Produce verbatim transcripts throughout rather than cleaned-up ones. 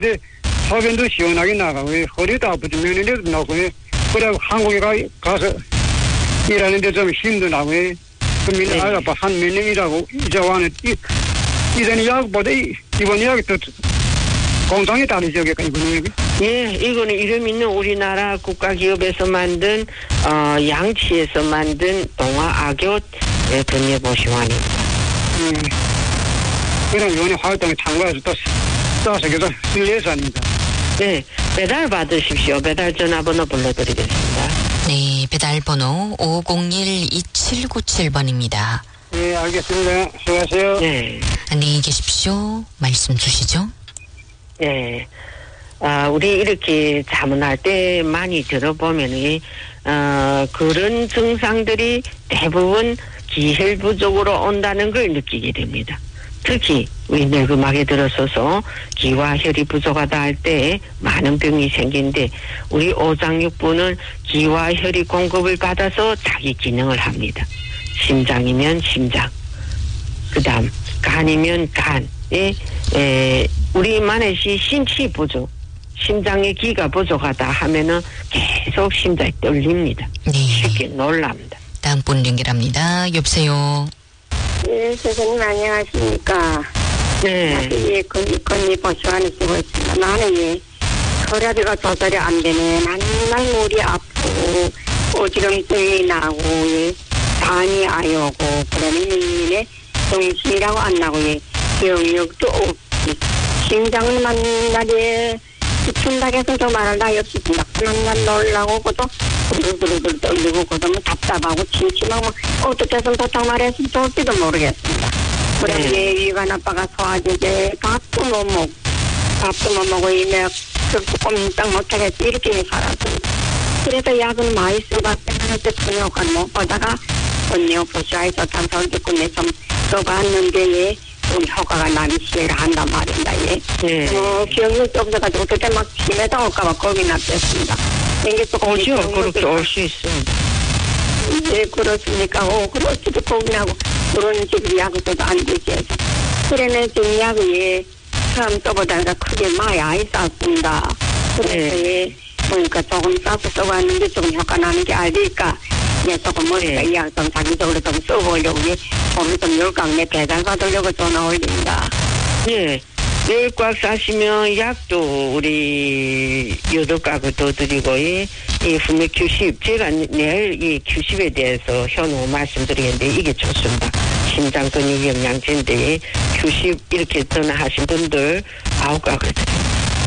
네, 소변도 시원하게 나가고 허리도 아프지 면역력도 나고 그래 한국에 가, 가서 일하는데 좀 힘도 나고 그러면 네. 아빠 한 몇 년이라고 이제 와는 이 이전 약보다 이번 약이 더 공장에 다르죠, 이거는. 예, 이거는 이름 있는 우리나라 국가기업에서 만든 어, 양치에서 만든 동화 악교 예, 건예보시환입니다. 음, 그럼 요번에 활동에 참가해서 또 써서 계속 실내산입니다. 네, 배달 받으십시오. 배달 전화번호 불러드리겠습니다. 네, 배달번호 오공일 이칠구칠 번입니다. 네, 알겠습니다. 수고하세요. 네. 안녕히 계십시오. 말씀 주시죠. 네. 아, 우리 이렇게 자문할 때 많이 들어보면, 어, 그런 증상들이 대부분 기혈 부족으로 온다는 걸 느끼게 됩니다. 특히, 우리 늙음하게 들어서서 기와 혈이 부족하다 할 때 많은 병이 생기는데, 우리 오장육부는 기와 혈이 공급을 받아서 자기 기능을 합니다. 심장이면 심장, 그 다음, 간이면 간, 예, 에, 우리만의 시 심치 부족, 심장의 기가 부족하다 하면은 계속 심장이 떨립니다. 네. 쉽게 놀랍니다. 다음 분 연결합니다. 여보세요. 네, 선생님 안녕하십니까. 네. 예, 건니, 건니 보시환을 쓰고 있습니다. 나는 예, 혈압이가 조절이 안 되네. 맨날 머리 아프고, 오지름증이 나고, 예, 잠이 아요고, 그러면 예, 정신이라고 안 나고, 예, 기억력도 없고, 심장은 만날에 기침당해서 저 말을 나이 없습니다. 만날 놀라고 그도 부르르르 떨리고 그도 뭐 답답하고 침침하고 어떻게 해서 도착 말했으면 좋을지도 모르겠습니다. 그럼 네. 예, 위가 아빠가 소화제제 밥도 못 먹고 밥도 못 먹고 이내 꼼짝 못하겠지 이렇게 살았습니다. 그래서 약은 많이 써봤더니 그때 통역을 못 보다가 언니가 보시아에서 단서를 듣고 내좀 써봤는데 예. 우리 효과가 나기 시작을 한단 말입니다. 예. 네. 어, 기억력이 없어가지고 그때 막 심해서 올까봐 겁이 났겠습니다. 이게 또 오죠. 그렇게 올 수 있습니다. 네, 그렇습니까? 오, 그렇지도 겁이 나고 그런 지금 약도 안 되지 해서. 그래는 지금 약이 예, 처음 써보다가 크게 많이 안 쌌습니다. 그래서 네. 예, 보니까 조금 싸서 써봤는데 조금 효과 나는 게 알니까 예, 조금 머리가 이 약 좀 자기적으로 좀 써보려고 예, 오늘 좀 열강내 배달 받으려고 전화 올립니다. 네. 내일 꽉 싸시면 약도 우리 여덟 가구 더 드리고, 이, 이 분명 큐십, 제가 내일 이 큐십에 대해서 현우 말씀드리는데 이게 좋습니다. 심장 근육 영양제인데 큐십 이렇게 전화하신 분들 아홉 가구 드립니다.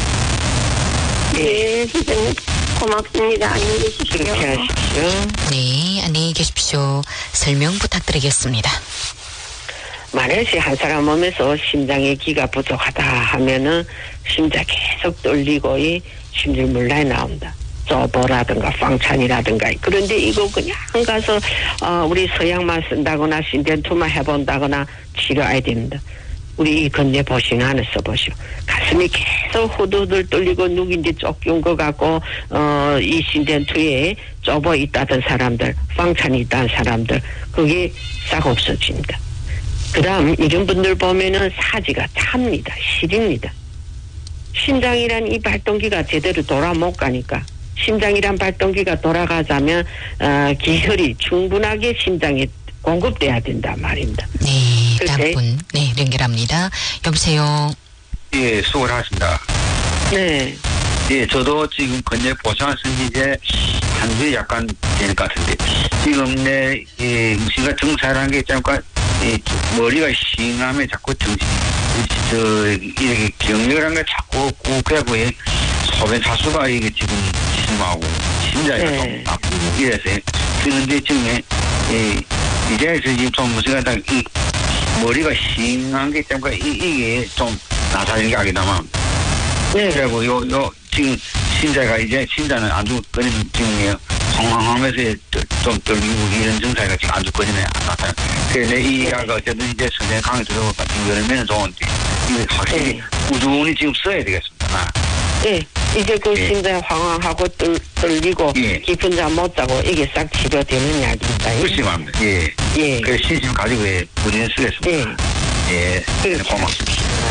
네, 선생님. 고맙습니다. 안녕히 계십시오. 그렇게 하십시오. 네, 안녕히 계십시오. 설명 부탁드리겠습니다. 만약에 한 사람 몸에서 심장의 기가 부족하다 하면은 심장 계속 떨리고 이 심줄물란이 나온다. 쪼보라든가 빵찬이라든가. 그런데 이거 그냥 가서 어, 우리 서양만 쓴다거나 신덴투만 해본다거나 치료해야 됩니다. 우리 이 건네 보시는 하나 써보시오. 가슴이 계속 후두들 떨리고 누군지 쫓겨온 것 같고 어, 이 신덴투에 좁아 있다던 사람들, 빵찬이 있다는 사람들 그게 싹 없어집니다. 그 다음 이런 분들 보면은 사지가 찹니다. 시립니다. 심장이란 이 발동기가 제대로 돌아 못 가니까 심장이란 발동기가 돌아가자면 어, 기혈이 충분하게 심장에 공급돼야 된단 말입니다. 네, 다음 분 네, 연결합니다. 여보세요. 예, 수고를 하십니다. 네. 예, 저도 지금 건재 보상을 쓴지 이제 한 주에 약간 되는 것 같은데 지금 내 예, 음식과 정사라는 게 잠깐 이 머리가 싱하면 자꾸 정신 저 이렇게 기억력이라는 게 자꾸 꾹하고 예, 소변 차수가 이게 지금 심하고 심장이 네. 좀 아프고 이래서 그런데 지금 예, 이제 지금 좀 무슨 다 이 머리가 싱한 게 때문에 이, 이게 좀 나사는 게 아니다만 네. 그리고 요, 요, 지금, 신자가 이제, 신자는 아주 거리는 지금, 성황하면서 좀 떨리고 이런 증상이 지금 아주 거리네, 안 나타나요. 그래서 이 약을 어쨌든 이제 선생님 강의 들어보니까 지금 열면 좋은데, 이게 확실히 네. 꾸준히 지금 써야 되겠습니다. 네. 이제 그 예. 심장 황황하고 떨, 떨리고 예. 깊은 잠 못 자고 이게 싹 치료되는 약입니다. 그렇지, 맞습니다. 예. 예. 그래서 신심 가지고, 예, 꾸준히 쓰겠습니다. 예. 예. 그렇죠. 고맙습니다.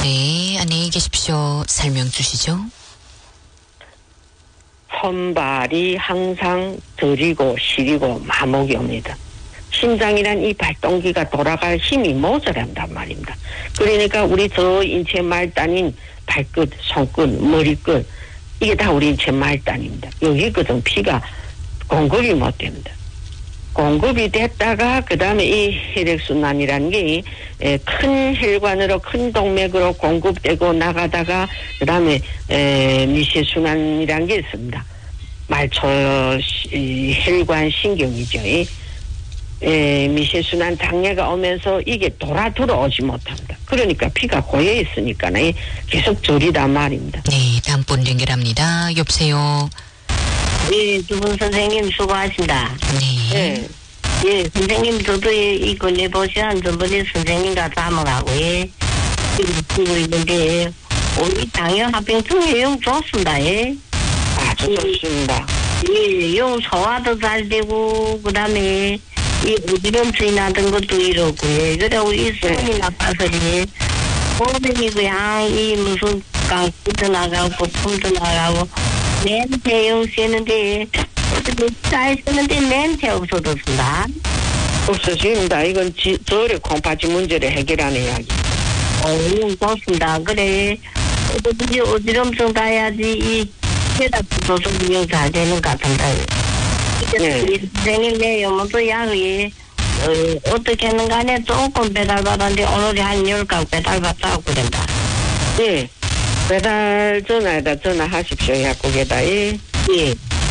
네, 안녕히 계십시오. 설명 주시죠. 손발이 항상 저리고 시리고 마목이 옵니다. 심장이란 이 발동기가 돌아갈 힘이 모자란단 말입니다. 그러니까 우리 저 인체 말단인 발끝, 손끝, 머리끝 이게 다 우리 인체 말단입니다. 여기거든 피가 공급이 못 됩니다. 공급이 됐다가 그 다음에 이 혈액순환이라는 게 큰 혈관으로 큰 동맥으로 공급되고 나가다가 그 다음에 미세순환이라는 게 있습니다. 말초 혈관 신경이죠. 에, 미세순환 장애가 오면서 이게 돌아 들어오지 못합니다. 그러니까 피가 고여 있으니까 계속 저리단 말입니다. 네, 다음 분 연결합니다. 여보세요. 예, 두 분 선생님 수고하신다. 네. 예, 예 선생님 저도 이 건네 보시면 저번에 선생님과 담으라고 예, 지금 쓰고 있는데 우리 당뇨 합병증 용 좋습니다. 예. 아주 좋습니다. 예, 용 소화도 잘 되고 그 다음에 이 어지럼증이 나던 것도 이렇고 예. 그래 우리 손이 나빠서 예. 몸이 그냥 이 무슨 깡기도 나가고 품도 나가고 냄새 용쓰는데 잘 쓰는데 냄새 없어졌습니다. 없어집니다. 이건 지, 저혈액 콩팥지 문제를 해결하는 이야기. 어, 좋습니다. 그래 어디 어지럼증 다야지 이 혈압도 조금 잘 되는 것 같은데. 네. 선생님 내 요모도 약이 어, 어떻게 하는 간에 조금 배달받았는데 오늘이 한 열 각 배달받다고 그런다. 예. 배달 전화에다 전화하십시오. 약국에다. 예. 예.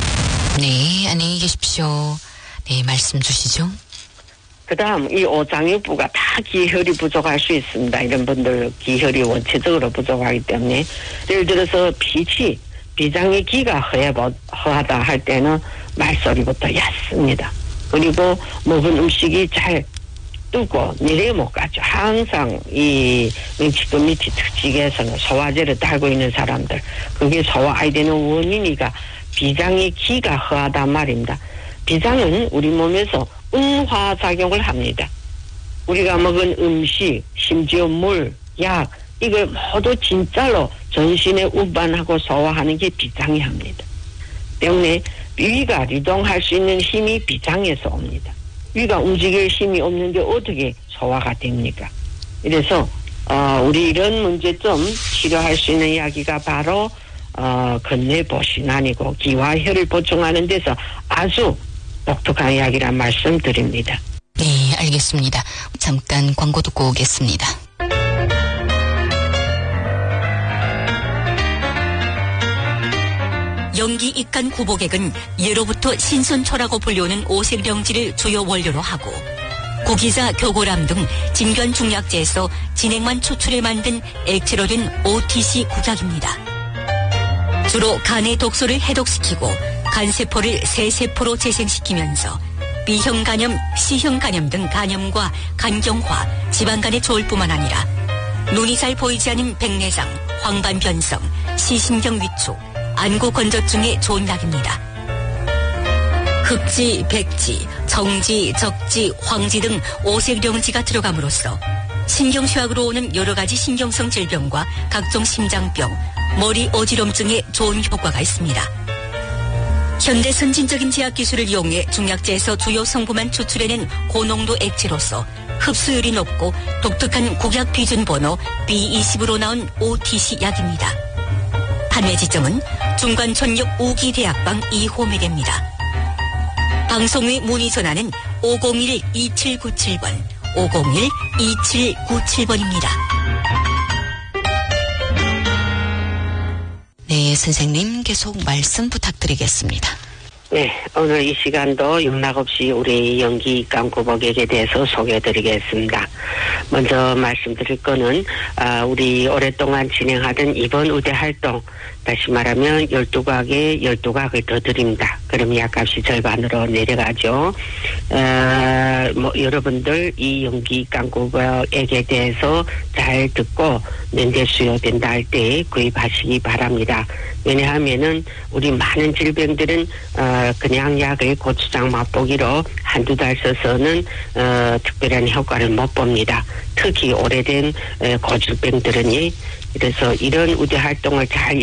네, 안녕히 계십시오. 네, 말씀 주시죠. 그 다음, 이 오장육부가 다 기혈이 부족할 수 있습니다. 이런 분들 기혈이 원체적으로 부족하기 때문에. 예를 들어서 피치, 비장의 기가 허해, 허하다 할 때는 말소리부터 얕습니다. 그리고 먹은 음식이 잘 뜨고 내려 못 가죠. 항상 이 맹치도 밑이 특징에서는 소화제를 달고 있는 사람들, 그게 소화 안 되는 원인이가 비장의 기가 허하단 말입니다. 비장은 우리 몸에서 운화작용을 합니다. 우리가 먹은 음식, 심지어 물, 약, 이걸 모두 진짜로 전신에 운반하고 소화하는 게 비장이 합니다. 때문에 위가 유동할 수 있는 힘이 비장에서 옵니다. 위가 움직일 힘이 없는데 어떻게 소화가 됩니까? 이래서 어, 우리 이런 문제점 치료할 수 있는 이야기가 바로 어, 건뇌보신환이고 기와 혈을 보충하는 데서 아주 독특한 이야기란 말씀 드립니다. 네, 알겠습니다. 잠깐 광고 듣고 오겠습니다. 연기 입간 구복액은 예로부터 신선초라고 불리우는 오색령지를 주요 원료로 하고 구기자, 교고람 등 진변 중약제에서 진액만 추출해 만든 액체로 된 오티씨 구약입니다. 주로 간의 독소를 해독시키고 간세포를 새세포로 재생시키면서 B형 간염, C형 간염 등 간염과 간경화, 지방간에 좋을 뿐만 아니라 눈이 잘 보이지 않는 백내장, 황반변성, 시신경 위축, 안구 건조증에 좋은 약입니다. 흑지, 백지, 정지, 적지, 황지 등 오색령지가 들어감으로써 신경쇠약으로 오는 여러 가지 신경성 질병과 각종 심장병, 머리 어지럼증에 좋은 효과가 있습니다. 현대 선진적인 제약 기술을 이용해 중약제에서 주요 성분만 추출해낸 고농도 액체로서 흡수율이 높고 독특한 국약 비준 번호 비 이십으로 나온 오티씨 약입니다. 판매 지점은 중관천역 우기대학방 이 호매대입니다. 방송의 문의 전화는 오공일 이칠구칠 번, 오공일 이칠구칠 번입니다. 네, 선생님 계속 말씀 부탁드리겠습니다. 네, 오늘 이 시간도 용락 없이 우리 연기입간 구복액에 대해서 소개해드리겠습니다. 먼저 말씀드릴 거는 아, 우리 오랫동안 진행하던 이번 의대 활동, 다시 말하면 열두 각에 열두 각을 더 드립니다. 그럼 약값이 절반으로 내려가죠. 어, 뭐 여러분들 이 연기입간 구복액에 대해서 잘 듣고 면대 수요된다 할 때 구입하시기 바랍니다. 왜냐하면은 우리 많은 질병들은 어, 어, 그냥 약을 고추장 맛보기로 한두 달 써서는 어, 특별한 효과를 못 봅니다. 특히 오래된 에, 고질병들은요. 그래서 이런 우대 활동을 잘